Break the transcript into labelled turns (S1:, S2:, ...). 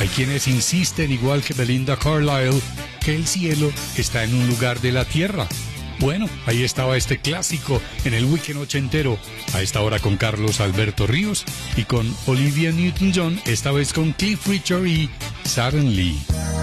S1: Hay quienes insisten, igual que Belinda Carlisle, que el cielo está en un lugar de la tierra. Bueno, ahí estaba este clásico en el weekend ochentero, a esta hora con Carlos Alberto Ríos y con Olivia Newton-John, esta vez con Cliff Richard y Suddenly.